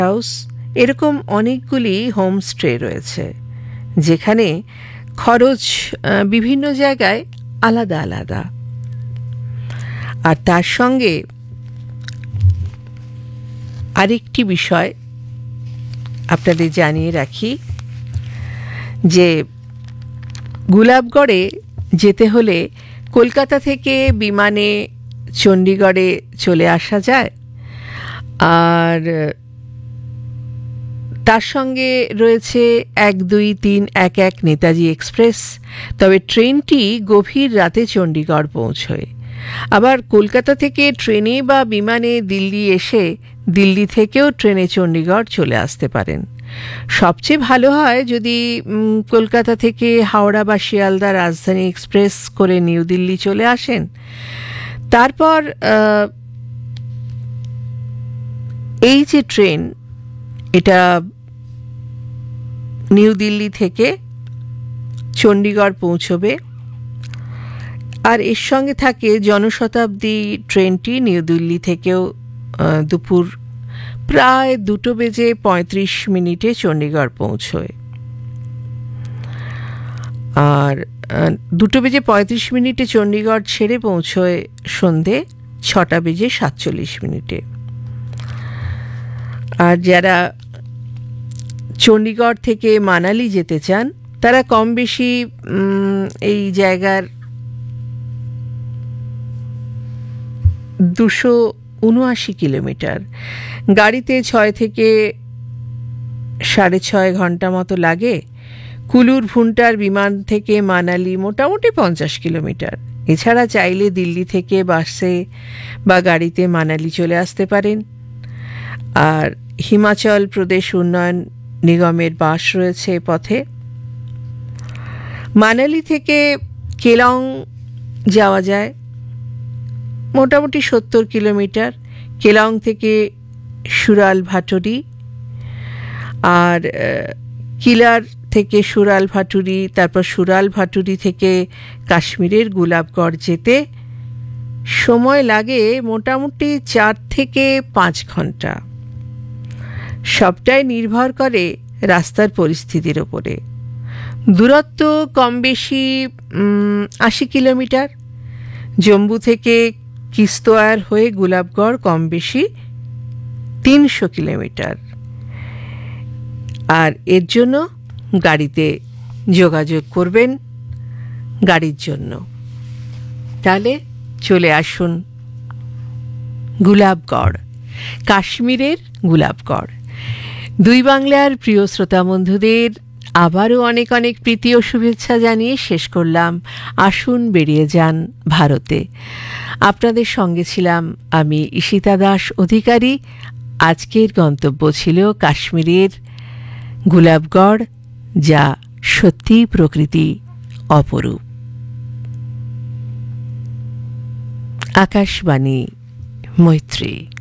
House, এরকম অনেকগুলি homestay রয়েছে যেখানে খরচ বিভিন্ন জায়গায় আলাদা আলাদা। আর তার সঙ্গে আরেকটি বিষয় আপনাদের জানিয়ে রাখি যে গুলাবগড়ে যেতে হলে কলকাতা থেকে বিমানে চণ্ডীগড়ে চলে আসা যায়, আর তার সঙ্গে রয়েছে 1-2-3-1-1 নেতাজি এক্সপ্রেস। তবে ট্রেনটি গভীর রাতে চণ্ডীগড় পৌঁছয়। আবার কলকাতা থেকে ট্রেনে বা বিমানে দিল্লি এসে দিল্লি থেকেও ট্রেনে চণ্ডীগড় চলে আসতে পারেন। সবচেয়ে ভালো হয় যদি কলকাতা থেকে হাওড়া বা শিয়ালদা রাজধানী এক্সপ্রেস করে নিউ দিল্লি চলে আসেন। তারপর এই যে ট্রেন, এটা নিউ দিল্লি থেকে চণ্ডীগড় পৌঁছবে, আর এর সঙ্গে থাকে জনশতাব্দী ট্রেনটি নিউ দিল্লি থেকেও দুপুর প্রায় 2:35 চণ্ডীগড় পৌঁছয়। আর 2:35 চণ্ডীগড় ছেড়ে পৌঁছয় সন্ধে 6:47। আর যারা চণ্ডীগড় থেকে মানালি যেতে চান তারা কম বেশি এই জায়গার 279 কিলোমিটার, গাড়িতে 6 থেকে 6.5 ঘন্টা মতো লাগে। কুলুর ভুন্টার বিমান থেকে মানালি মোটামুটি 50 কিলোমিটার। এছাড়া চাইলে দিল্লি থেকে বাসে বা গাড়িতে মানালি চলে আসতে পারেন। আর হিমাচল প্রদেশ উন্নয়ন নিগমের বাস রয়েছে পথে। মানালি থেকে কেলং যাওয়া যায় মোটামুটি 70 কিলোমিটার। কেলং থেকে সুরাল ভাটুরি, আর কিলার থেকে সুরাল ভাটুরি, তারপর সুরাল ভাটুরি থেকে কাশ্মীরের গুলাবগড় যেতে সময় লাগে মোটামুটি 4 থেকে 5 ঘন্টা। সবটাই নির্ভর করে রাস্তার পরিস্থিতির ওপরে। দূরত্ব কম বেশি 80 কিলোমিটার। জম্মু থেকে কিস্তোয়ার হয়ে গুলাবগড় কম বেশি 300 কিলোমিটার। আর এর জন্য গাড়িতে যোগাযোগ করবেন গাড়ির জন্য। তাহলে চলে আসুন গুলাবগড়, কাশ্মীরের গুলাবগড়। দুই বাংলার প্রিয় শ্রোতা বন্ধুদের আবারও অনেক অনেক প্রীতি ও শুভেচ্ছা জানিয়ে শেষ করলাম আসুন বেরিয়ে যান ভারতে। আপনাদের সঙ্গে ছিলাম আমি ঈশিতা দাস অধিকারী। আজকের গন্তব্য ছিল কাশ্মীরের গুলাবগড়, যা সত্যি প্রকৃতি অপরূপ। আকাশবাণী মৈত্রী।